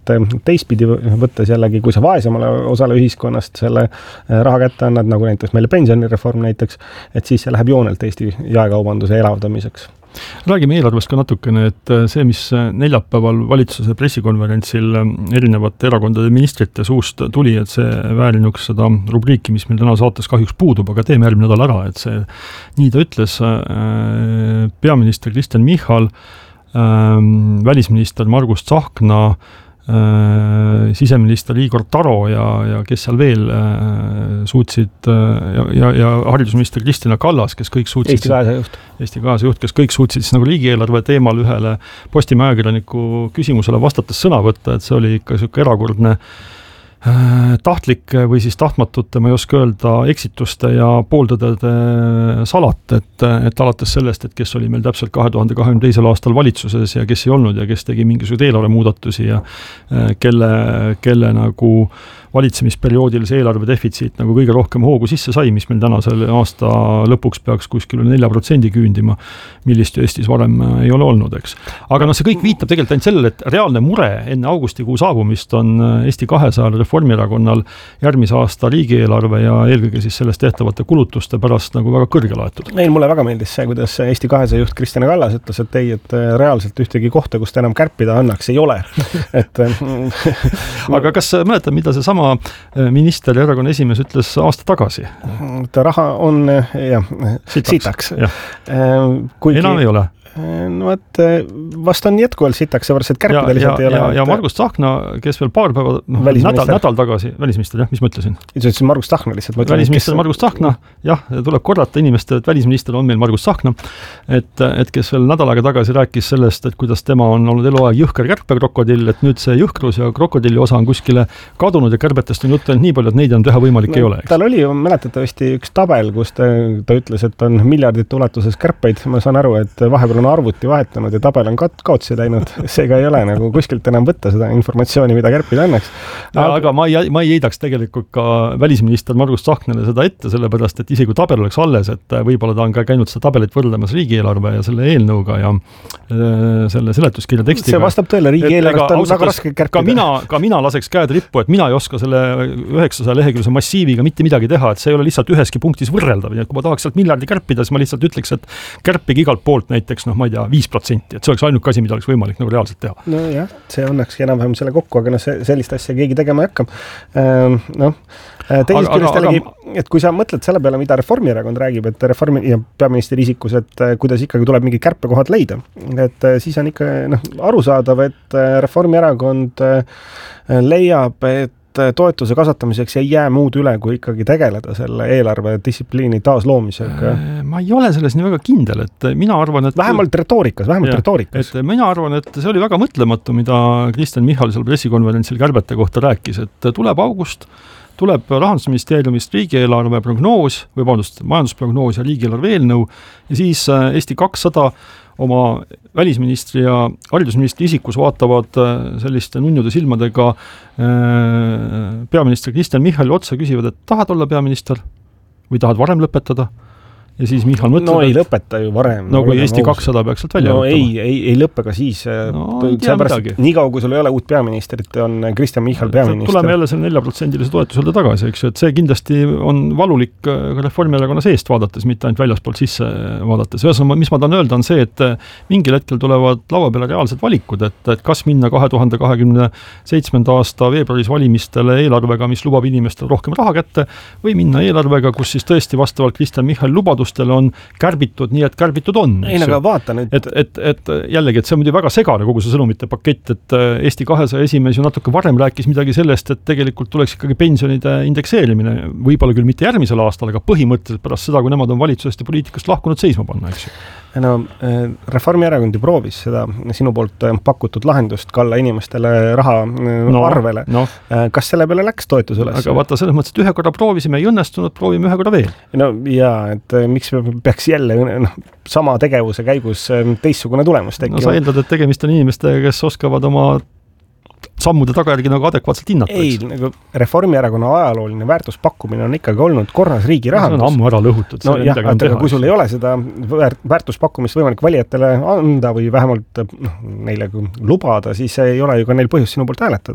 et teistpidi võttes jällegi, kui sa vaesemale osale ühiskonnast selle raha kätte annad, nagu näiteks meile pensionireform näiteks, et siis see läheb joonelt Eesti jaekaubanduse elavdamiseks. Räägime eelarvest ka natukene, et see, mis neljapäeval valitsuse pressikonverentsil erinevate erakondade ministrite suust tuli, et see väärinuks seda rubriiki, mis meil täna saates kahjuks puudub, aga teeme järgmine nädal ära, et see, nii ta ütles peaminister Kristen Michal, välisminister Margus Tsahkna, siseminister Igor Taro ja kes seal veel suutsid ja haridusminister Kristina Kallas, kes kõik suutsid Eesti 200 juht, kes kõik suutsid siis nagu riigieelarve teemal ühele Postimehe ajakirjaniku küsimusele vastates sõna võtta, et see oli ikka selline erakordne tahtlik või siis tahtmatute, ma ei oska öelda, eksituste ja pooldõdede salat, et alates sellest, et kes oli meil täpselt 2022. aastal valitsuses ja kes ei olnud ja kes tegi mingisuguseid eelarvemuudatusi ja kelle nagu valitsemisperioodil see eelarve defitsiit nagu kõige rohkem hoogu sisse sai, mis meil täna selle aasta lõpuks peaks kuskil 4% küündima, millist ju Eestis varem ei ole olnud, eks. Aga see kõik viitab tegelikult ainult sellele, et reaalne mure enne augustikuu saabumist on Eesti 200 Reformierakonnal järgmise aasta riigieelarve ja eelkõige siis sellest tehtavate kulutuste pärast nagu väga kõrge laetud. Ei, mulle väga meeldis see, kuidas Eesti 200 juht Kristina Kallas ütles, et ei, et reaalselt ühtegi kohta, kus ta enam kärpida annaks, ei ole. Aga kas mäletad, mida see sama minister ja erakonna esimees ütles aasta tagasi? Raha on sitaks. Enam ei ole. No et vast on jätkuvalt sitaks, seepärast, et kärpida lihtsalt ei ole. Ja Margus Tsahkna, kes veel paar päeva, nädal tagasi, välisminister, jah, mis ma ütlesin? Ütlesin Margus Tsahkna lihtsalt. Välisminister Margus Tsahkna, jah, tuleb korrata inimestele, et välisminister on meil Margus Tsahkna, et kes veel nädal aega tagasi rääkis sellest, et kuidas tema on olnud eluaeg jõhker kärpekrokodil, et nüüd see jõhkrus ja krokodilli osa on kuskile kadunud ja kärbetest on juttu nii palju, et neid on teha võimalik ei ole. Eks? Tal oli ju mäletatavasti üks tabel, kus ta ütles, et on miljardite ulatuses kärpeid. Ma saan aru, et vahepeal arvuti vahetanud ja tabel on kaotsi läinud, seega ei ole nagu kuskilt enam võtta seda informatsiooni, mida kärpida annaks. Aga ma ei heidaks tegelikult ka välisminister Margus Tsahknale seda ette, sellepärast, et isegi kui tabel oleks alles, et võib-olla ta on ka käinud seda tabelit võrdlemas riigieelarve ja selle eelnõuga ja selle seletuskirja tekstiga. See vastab tõele, riigieelarvet on väga raske kärpida. Ka mina laseks käed rippu, et mina ei oska selle 900 lehekülse massiiviga mitte midagi teha, et see ei ole lihtsalt üheski punktis võrreldav. Ja kui ma tahaks sealt miljardi kärpida, siis ma lihtsalt ütleks, et kärpige igalt poolt näiteks, ma ei tea, 5%, et see oleks ainult asi, mida oleks võimalik nagu reaalselt teha. No jah, see õnnekski enam-vähem selle kokku, aga sellist asja keegi tegema ei hakka. Teisest küljest jällegi, et kui sa mõtled selle peale, mida Reformierakond räägib, et ja peaministri isikus, et kuidas ikkagi tuleb mingi kärpekohad leida, et siis on ikka arusaadav, et Reformierakond leiab, et toetuse kasvatamiseks ei jää muud üle, kui ikkagi tegeleda selle eelarve distsipliini taasloomisega. Ma ei ole selles nii väga kindel, et mina arvan, et vähemalt retoorikas. Et mina arvan, et see oli väga mõtlematu, mida Kristen Michal seal pressikonverentsil kärbete kohta rääkis, et tuleb august, tuleb Rahandusministeeriumist riigieelarve prognoos, majandusprognoos ja riigieelarve eelnõu ja siis Eesti 200 oma välisministri ja haridusministri isikus vaatavad selliste nunnude silmadega peaminister Kristen Michali otsa, küsivad, et tahad olla peaminister või tahad varem lõpetada? Ja siis Michal mõtleb, no ei lõpeta ju varem. No kui Eesti 200 peaks sealt välja lõpetama. Ei lõppe ka siis. Nii kaua, kui sul ei ole uut peaministrit, on Kristen Michal peaminister. Tuleme jälle selle 4% toetuselde tagasi, eks ju, et see kindlasti on valulik Reformierakonna seest vaadates, mitte ainult väljaspoolt sisse vaadates. Ühesõnaga, mis ma tahan öelda, on see, et mingil hetkel tulevad laua peale reaalsed valikud, et kas minna 2027. aasta veebruaris valimistele eelarvega, mis lubab inimestele rohkem raha kätte, või minna eelarvega, kus siis tõesti vastavalt Kristen Michali lubadus on kärbitud, nii et kärbitud on. Ei, aga vaata nüüd. Et jällegi, et see on muidu väga segane kogu see sõnumite pakett, et Eesti 200 esimees ju natuke varem rääkis midagi sellest, et tegelikult tuleks ikkagi pensionide indekseerimine, võib-olla küll mitte järgmisel aastal, aga põhimõtteliselt pärast seda, kui nemad on valitsusest ja poliitikast lahkunud seisma panna, eks ju. No, Reformierakond ju proovis seda sinu poolt pakutud lahendust kalla inimestele raha arvele. Kas selle peale läks toetus üles? Aga vaata, selles mõttes, et ühe korra proovisime, ei õnnestunud, proovime ühe korra veel. No jaa, et miks peaks jälle sama tegevuse käigus teistsugune tulemus tekkima? No sa eeldad, et tegemist on inimestega, kes oskavad oma sammude tagajärgi nagu adekvaatselt hinnata. Ei, nagu Reformierakonna ajalooline väärtuspakkumine on ikkagi olnud korras riigi rahandus. See on ammu ära lõhutud. No jah, aga kui sul ei ole seda väärtuspakkumist võimalik valijatele anda või vähemalt neile lubada, siis ei ole ju ka neil põhjust sinu poolt hääletada.